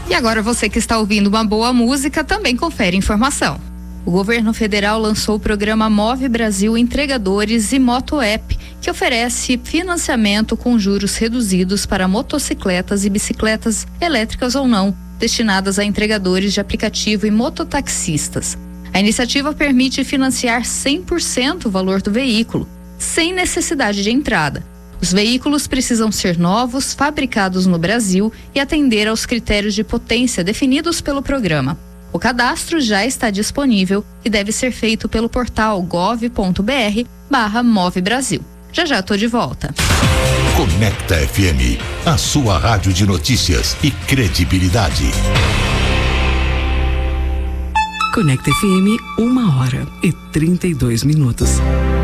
E agora você que está ouvindo uma boa música também confere informação. O governo federal lançou o programa Move Brasil Entregadores e Moto App, que oferece financiamento com juros reduzidos para motocicletas e bicicletas elétricas ou não, destinadas a entregadores de aplicativo e mototaxistas. A iniciativa permite financiar 100% o valor do veículo, sem necessidade de entrada. Os veículos precisam ser novos, fabricados no Brasil e atender aos critérios de potência definidos pelo programa. O cadastro já está disponível e deve ser feito pelo portal gov.br/Move Brasil. Já estou de volta. Conecta FM, a sua rádio de notícias e credibilidade. Conecta FM, 1h32.